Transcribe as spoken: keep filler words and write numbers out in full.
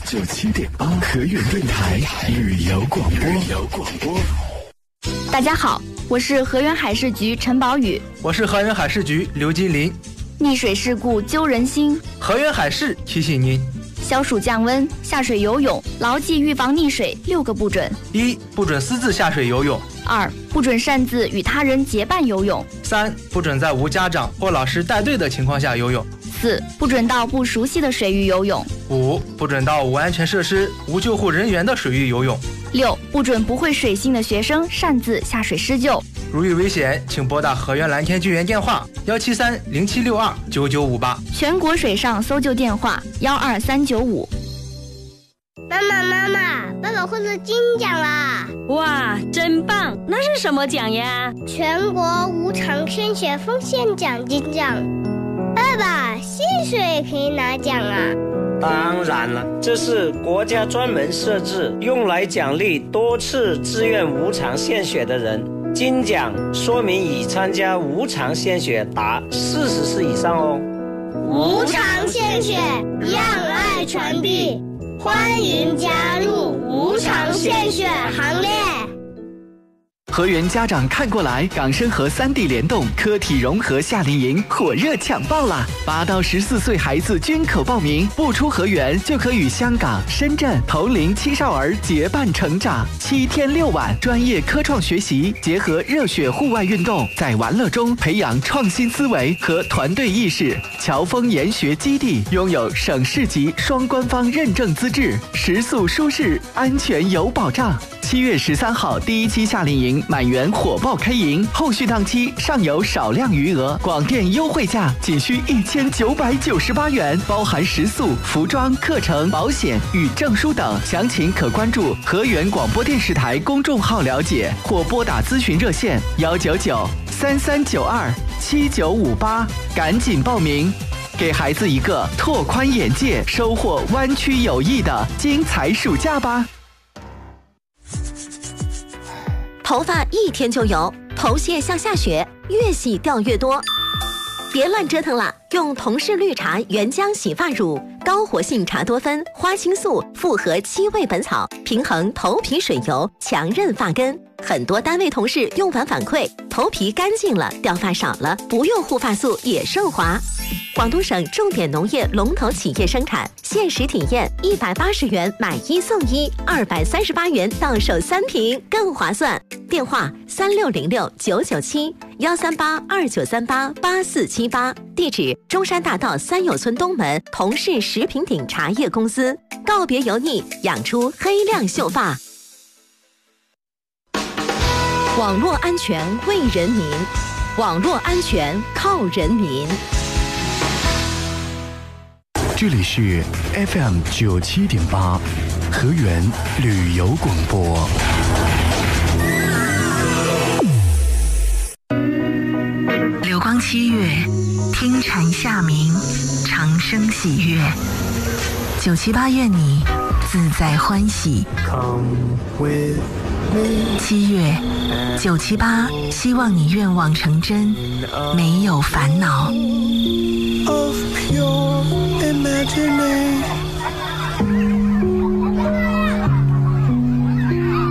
九七点八河源电台旅游广播。旅游广播。 大家好，我是河源海事局陈宝宇。 我是河源海事局刘金林。 溺水事故揪人心， 河源海事提醒您： 消暑降温，下水游泳，牢记预防溺水六个不准。 一、不准私自下水游泳； 二、不准擅自与他人结伴游泳； 三、不准在无家长或老师带队的情况下游泳； 四、不准到不熟悉的水域游泳； 五、不准到无安全设施、无救护人员的水域游泳； 六、不准不会水性的学生擅自下水施救。 如遇危险，请拨打河源蓝天救援电话幺七三零七六二九九五八， 全国水上搜救电话幺二三九五。 妈妈妈妈，爸爸获得金奖啦！ 哇，真棒！那是什么奖呀？ 全国无偿献血奉献奖金奖。爸爸，献血也可以拿奖啊？ 当然了，这是国家专门设置用来奖励多次自愿无偿献血的人。金奖说明已参加无偿献血达四十次以上哦。 无偿献血，让爱传递，欢迎加入无偿献血行列。 河源家长看过来，港深河三地联动科体融合夏令营火热抢报啦！八到十四岁孩子均可报名，不出河源就可与香港、深圳同龄青少儿结伴成长。七天六晚，专业科创学习，结合热血户外运动，在玩乐中培养创新思维和团队意识。侨丰研学基地拥有省市级双官方认证资质，食宿舒适，安全有保障。七月十三号第一期夏令营满员火爆开营，后续档期尚有少量余额，广电优惠价仅需一千九百九十八元，包含食宿、服装、课程、保险与证书等。详情可关注河源广播电视台公众号了解，或拨打咨询热线幺九九三三九二七九五八，赶紧报名，给孩子一个拓宽眼界、收获湾区友谊的精彩暑假吧。 头发一天就油，头屑像下雪，越洗掉越多。别乱折腾了，用同氏绿茶原浆洗发乳，高活性茶多酚、花青素复合七味本草，平衡头皮水油，强韧发根。很多单位同事用完反馈，头皮干净了，掉发少了，不用护发素也顺滑。广东省重点农业龙头企业生产，限时体验一百八十元买一送一，二百三十八元到手三瓶，更划算。电话三六零六九九七幺三八二九三八八四七八，地址中山大道三友村东门同氏食品鼎茶叶公司。告别油腻，养出黑亮秀发。网络安全为人民，网络安全靠人民。 这里是 F M 九七点八河源旅游广播。 流光七月，听蝉夏鸣，长声喜悦。九七八愿你自在欢喜。七月，九七八希望你愿望成真，没有烦恼。 Of pure imagination.